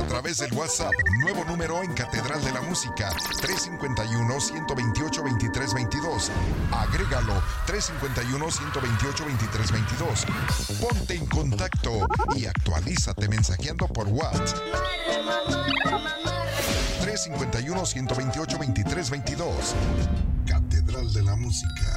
a través del WhatsApp. Nuevo número en Catedral de la Música, 351-128-2322. Agrégalo, 351-128-2322. Ponte en contacto y actualízate mensajeando por WhatsApp. 351-128-2322. Catedral de la Música.